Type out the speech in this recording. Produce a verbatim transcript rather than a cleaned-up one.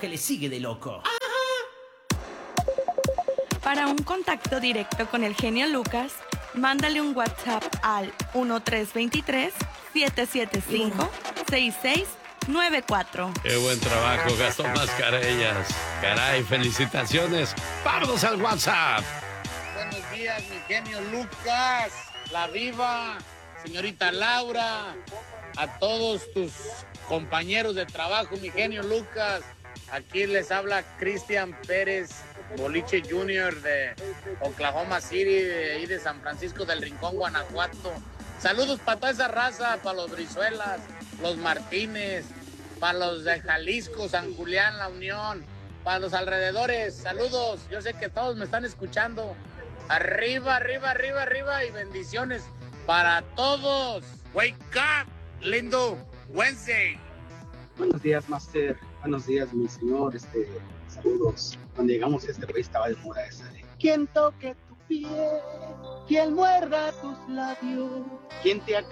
que le sigue de loco. Para un contacto directo con el genio Lucas, mándale un WhatsApp al uno tres dos tres, siete siete cinco, seis seis nueve cuatro. Qué buen trabajo, Gastón Mascareñas. Caray, felicitaciones. Vámonos al WhatsApp. Buenos días, mi genio Lucas, la Viva, señorita Laura, a todos tus compañeros de trabajo, mi genio Lucas. Aquí les habla Cristian Pérez Boliche junior de Oklahoma City, de ahí de San Francisco del Rincón, Guanajuato. Saludos para toda esa raza, para los Brizuelas, los Martínez, para los de Jalisco, San Julián, La Unión, para los alrededores. Saludos, yo sé que todos me están escuchando. Arriba, arriba, arriba, arriba y bendiciones para todos. Wake up, lindo Wednesday. Buenos días, Master. Buenos días, mi señor. Este, saludos. Cuando llegamos a este país estaba de moda esa de quien toque tu piel, quien muerda tus labios, quien te acaricie